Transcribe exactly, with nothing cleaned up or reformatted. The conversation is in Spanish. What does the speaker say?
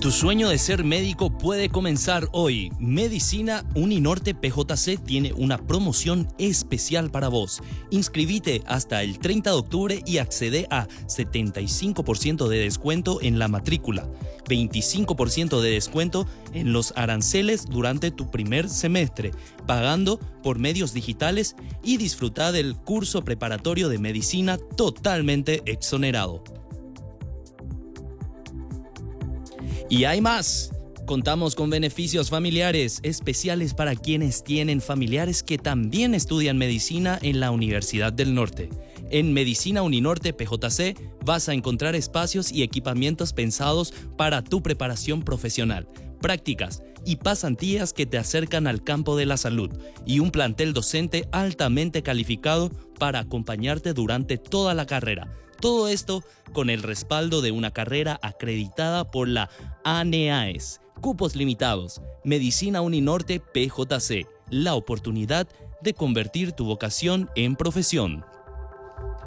Tu sueño de ser médico puede comenzar hoy. Medicina Uninorte P J C tiene una promoción especial para vos. Inscribite hasta el treinta de octubre y accede a setenta y cinco por ciento de descuento en la matrícula, veinticinco por ciento de descuento en los aranceles durante tu primer semestre, pagando por medios digitales, y disfruta del curso preparatorio de medicina totalmente exonerado. Y hay más. Contamos con beneficios familiares especiales para quienes tienen familiares que también estudian medicina en la Universidad del Norte. En Medicina Uninorte P J C vas a encontrar espacios y equipamientos pensados para tu preparación profesional, prácticas y pasantías que te acercan al campo de la salud, y un plantel docente altamente calificado para acompañarte durante toda la carrera. Todo esto con el respaldo de una carrera acreditada por la ANEAES. Cupos limitados. Medicina Uninorte P J C. La oportunidad de convertir tu vocación en profesión.